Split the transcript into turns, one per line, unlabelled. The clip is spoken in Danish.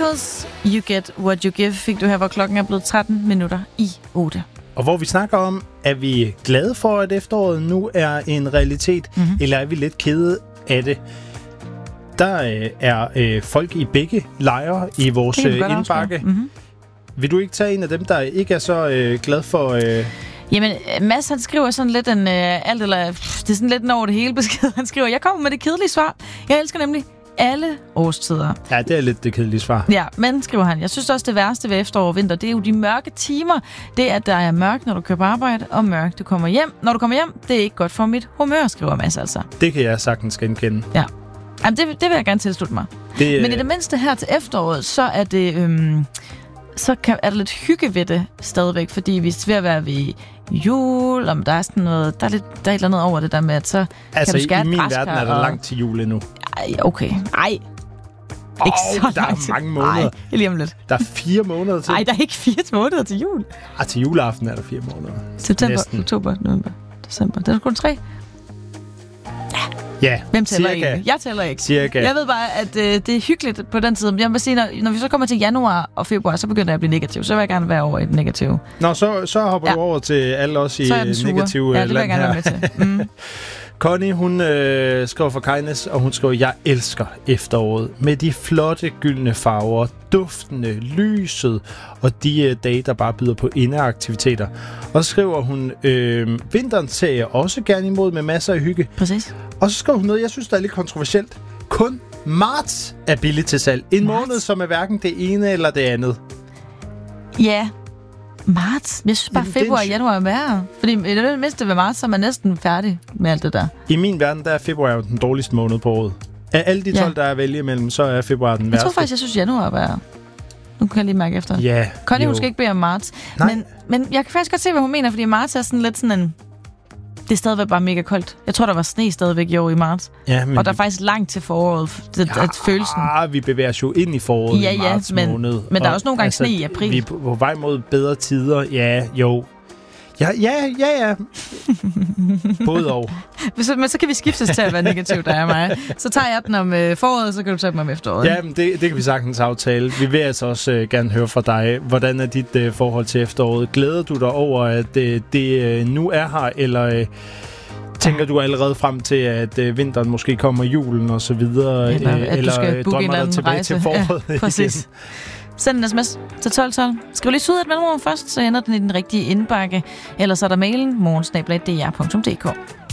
Chemicals, You Get What You Give, fik du her, hvor klokken er blevet 8:13.
Og hvor vi snakker om, er vi glade for, at efteråret nu er en realitet, eller er vi lidt kede af det? Der er folk i begge lejre i vores indbakke. Vil du ikke tage en af dem, der ikke er så glad for...
Jamen, Mads, han skriver sådan lidt det er sådan lidt en over det hele besked. Han skriver, jeg kommer med det kedelige svar. Jeg elsker nemlig alle årstider.
Ja, det er lidt det kedelige svar.
Ja, men, skriver han, jeg synes også, det værste ved efterår og vinter, det er jo de mørke timer. Det, at der er mørkt, når du kører på arbejde, og mørkt, når du kommer hjem, det er ikke godt for mit humør, skriver Mads altså.
Det kan jeg sagtens genkende.
Ja. Jamen, det vil jeg gerne tilslutte mig. Men i det mindste her til efteråret, så er det... er der lidt hygge ved det stadigvæk, fordi vi er ved at være ved jul, om der er sådan noget, der er et eller andet over det der med, at så
altså,
kan du skære
i min verden er der langt til jul endnu.
Ej, okay. Ej. Ikke så
der er mange måneder.
Nej, lige om lidt.
Der er 4 måneder til.
Nej, der er ikke 4 måneder til jul.
Til juleaften er der 4 måneder.
September,
Næsten.
oktober, november, december. Der er kun 3.
Ja,
hvem tæller
cirka.
egentlig? Jeg tæller ikke.
Cirka.
Jeg ved bare, at det er hyggeligt på den tid. Jeg vil sige, når vi så kommer til januar og februar, så begynder jeg at blive negativ. Så vil jeg gerne være over i det negative.
Nå, så hopper du over til alle os i negative
det vil jeg gerne være med til.
Connie, hun skriver for Kindness, og hun skriver, jeg elsker efteråret med de flotte gyldne farver, duftende, lyset og de dage, der bare byder på indeaktiviteter. Og så skriver hun, vinteren ser jeg også gerne imod med masser af hygge.
Præcis.
Og så skriver hun noget, jeg synes, der er lidt kontroversielt. Kun marts er billigt til salg. En måned, som er hverken det ene eller det andet.
Ja, marts. Jeg synes bare, februar og januar er værre. Fordi i det mindste ved marts, så er man næsten færdig med alt det der.
I min verden, der er februar jo den dårligste måned på året. Af alle de 12, der er at vælge imellem, så er februar den værste.
Jeg tror faktisk, jeg synes, januar er værre. Nu kan jeg lige mærke efter.
Ja,
Connie, hun skal ikke bede om marts. Men jeg kan faktisk godt se, hvad hun mener, fordi marts er sådan lidt sådan en... Det er stadigvæk bare mega koldt. Jeg tror, der var sne stadigvæk i år i marts. Ja, og der er faktisk langt til foråret, følelsen.
Vi bevæger os jo ind i foråret i marts måned.
Men der er også nogle gange sne i april.
Vi er på vej mod bedre tider. Ja, jo. Ja. Både og.
Men så kan vi skiftes til at være negativ, der er mig. Så tager jeg den om foråret, så kan du tage dem om efteråret.
Ja, men det kan vi sagtens aftale. Vi vil altså også gerne høre fra dig. Hvordan er dit forhold til efteråret? Glæder du dig over, at det nu er her, eller... Tænker du allerede frem til, at vinteren måske kommer, julen og så videre?
Eller
drømmer dig tilbage til foråret?
Ja, præcis. Send en sms til 1212. Skriv lige ud et mellemrum først, så ender den i den rigtige indbakke. Ellers er der mailen morgensnabel@dr.dk.